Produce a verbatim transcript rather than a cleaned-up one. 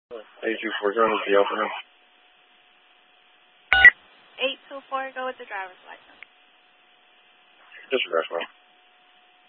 eight two four, go with the opener. eight two four, go with the driver's license. Disregard, ma'am.